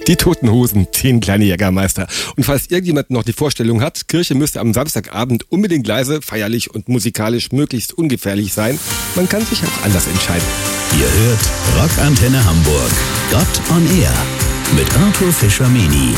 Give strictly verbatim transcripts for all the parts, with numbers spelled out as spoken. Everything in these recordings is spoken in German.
Die Toten Hosen, zehn kleine Jägermeister. Und falls irgendjemand noch die Vorstellung hat, Kirche müsste am Samstagabend unbedingt leise, feierlich und musikalisch möglichst ungefährlich sein, man kann sich auch anders entscheiden. Ihr hört Rockantenne Hamburg. Gott on Air mit Arthur Fischer-Meni.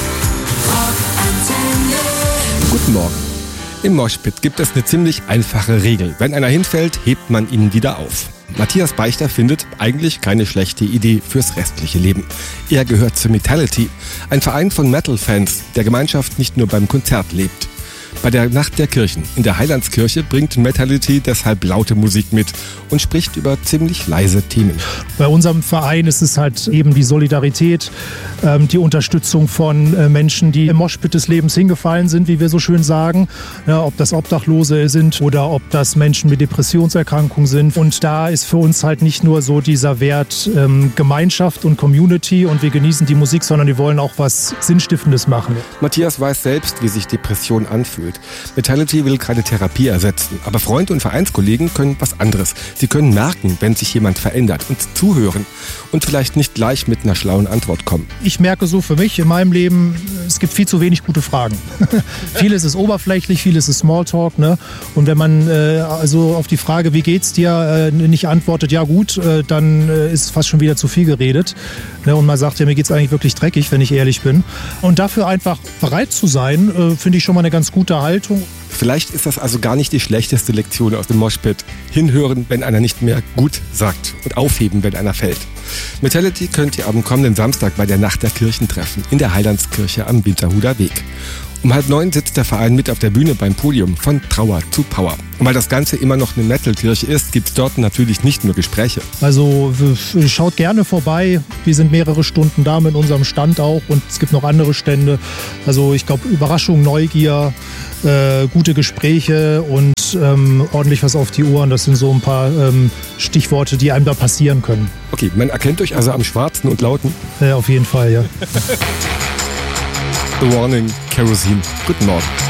Guten Morgen. Im Moshpit gibt es eine ziemlich einfache Regel. Wenn einer hinfällt, hebt man ihn wieder auf. Matthias Beichter findet eigentlich keine schlechte Idee fürs restliche Leben. Er gehört zu Metality, ein Verein von Metal-Fans, der Gemeinschaft nicht nur beim Konzert lebt. Bei der Nacht der Kirchen in der Heilandskirche bringt Metality deshalb laute Musik mit und spricht über ziemlich leise Themen. Bei unserem Verein ist es halt eben die Solidarität, ähm, die Unterstützung von äh, Menschen, die im Moshpit des Lebens hingefallen sind, wie wir so schön sagen. Ja, ob das Obdachlose sind oder ob das Menschen mit Depressionserkrankungen sind. Und da ist für uns halt nicht nur so dieser Wert ähm, Gemeinschaft und Community und wir genießen die Musik, sondern wir wollen auch was Sinnstiftendes machen. Matthias weiß selbst, wie sich Depression anfühlt. Metality will keine Therapie ersetzen, aber Freunde und Vereinskollegen können was anderes. Sie können merken, wenn sich jemand verändert und zuhören und vielleicht nicht gleich mit einer schlauen Antwort kommen. Ich merke so für mich in meinem Leben, es gibt viel zu wenig gute Fragen. Vieles ist oberflächlich, vieles ist Smalltalk, ne? Und wenn man äh, also auf die Frage, wie geht's dir, äh, nicht antwortet, ja gut, äh, dann äh, ist fast schon wieder zu viel geredet. Ne? Und man sagt, ja, mir geht's eigentlich wirklich dreckig, wenn ich ehrlich bin. Und dafür einfach bereit zu sein, äh, finde ich schon mal eine ganz gute Haltung. Vielleicht ist das also gar nicht die schlechteste Lektion aus dem Moshpit. Hinhören, wenn einer nicht mehr gut sagt und aufheben, wenn einer fällt. Metality könnt ihr am kommenden Samstag bei der Nacht der Kirchen treffen, in der Heilandskirche am Winterhuder Weg. Um halb neun sitzt der Verein mit auf der Bühne beim Podium von Trauer zu Power. Und weil das Ganze immer noch eine Metal-Kirche ist, gibt es dort natürlich nicht nur Gespräche. Also schaut gerne vorbei. Wir sind mehrere Stunden da mit unserem Stand auch und es gibt noch andere Stände. Also ich glaube Überraschung, Neugier, äh, gute Gespräche und ähm, ordentlich was auf die Ohren. Das sind so ein paar ähm, Stichworte, die einem da passieren können. Okay, man erkennt euch also am Schwarzen und Lauten? Äh, auf jeden Fall, ja. The Warning, Kerosene. Guten Morgen.